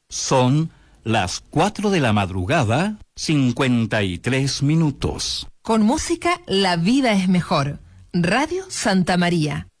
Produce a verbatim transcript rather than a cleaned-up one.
Son las cuatro de la madrugada, cincuenta y tres minutos. Con música, la vida es mejor. Radio Santa María.